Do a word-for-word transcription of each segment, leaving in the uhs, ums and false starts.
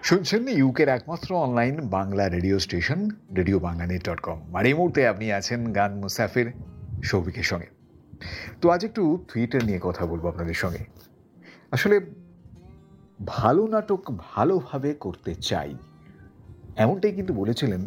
শুনছেন ইউকের একমাত্র online Bangla radio station radio Bangla net dot com. আর এই মুহূর্তে আপনি আছেন গান মুসাফির সৌভিকের সঙ্গে। তো আজ একটু থিয়েটার নিয়ে কথা বলবো আপনাদের সঙ্গে। আসলে ভালো নাটক ভালোভাবে করতে চাই, এমনটাই কিন্তু বলেছিলেন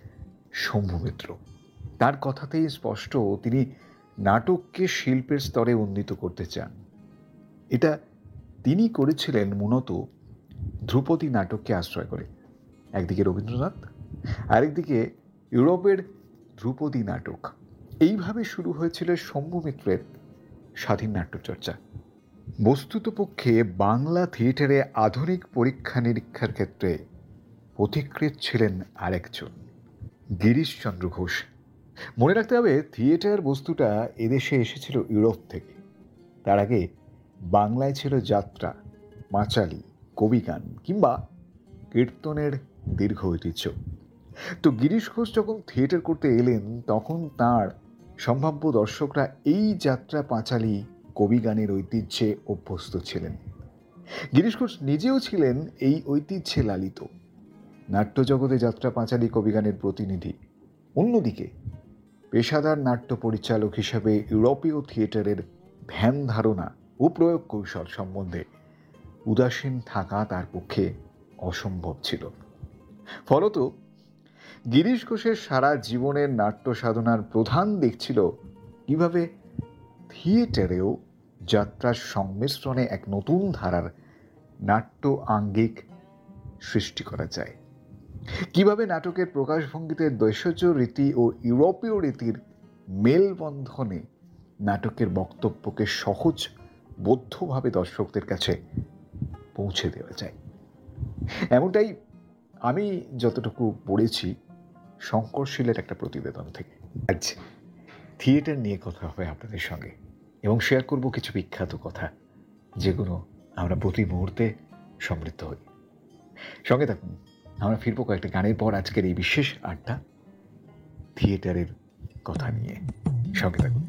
শম্ভু মিত্র। তার কথাতেই স্পষ্ট তিনি নাটককে শিল্পের স্তরে উন্নীত করতে চান। এটা তিনি করেছিলেন মূলত ধ্রুপদী নাটককে আশ্রয় করে। একদিকে রবীন্দ্রনাথ, আরেকদিকে ইউরোপের ধ্রুপদী নাটক। এইভাবে শুরু হয়েছিল শম্ভু মিত্রের স্বাধীন নাট্যচর্চা। বস্তুতপক্ষে বাংলা থিয়েটারে আধুনিক পরীক্ষা নিরীক্ষার ক্ষেত্রে পথিকৃৎ ছিলেন আরেকজন, গিরিশচন্দ্র ঘোষ। মনে রাখতে হবে, থিয়েটার বস্তুটা এদেশে এসেছিল ইউরোপ থেকে। তার আগে বাংলায় ছিল যাত্রা, পাঁচালী, কবিগান কিংবা কীর্তনের দীর্ঘ ঐতিহ্য। তো গিরিশ ঘোষ যখন থিয়েটার করতে এলেন, তখন তার সম্ভাব্য দর্শকরা এই যাত্রা, পাঁচালী, কবিগানের ঐতিহ্যে অভ্যস্ত ছিলেন। গিরিশ ঘোষ নিজেও ছিলেন এই ঐতিহ্যে লালিত। নাট্যজগতে যাত্রা, পাঁচালী, কবিগানের প্রতিনিধি। অন্যদিকে পেশাদার নাট্য পরিচালক হিসাবে ইউরোপীয় থিয়েটারের ধ্যান ধারণা ও প্রয়োগ কৌশল সম্বন্ধে উদাসীন থাকা তার পক্ষে অসম্ভব ছিল। ফলত গিরিশ ঘোষের সারা জীবনের নাট্য সাধনার প্রধান দিক ছিল কিভাবে থিয়েটারেও যাত্রার সংমিশ্রণে এক নতুন ধারার নাট্য আঙ্গিক সৃষ্টি করা যায়, কিভাবে নাটকের প্রকাশভঙ্গিতে দেশজ রীতি ও ইউরোপীয় রীতির মেলবন্ধনে নাটকের বক্তব্যকে সহজ বদ্ধভাবে দর্শকদের কাছে পৌঁছে দেওয়া যায়। এমনটাই আমি যতটুকু পড়েছি শঙ্করশীলের একটা প্রতিবেদন থেকে। আজ থিয়েটার নিয়ে কথা হবে আপনাদের সঙ্গে এবং শেয়ার করব কিছু বিখ্যাত কথা, যেগুলো আমরা প্রতি মুহূর্তে সমৃদ্ধ হই। সঙ্গে থাকুন, আমরা ফিরবো কয়েকটা গানের পর আজকের এই বিশেষ আড্ডা থিয়েটারের কথা নিয়ে। সঙ্গে থাকুন।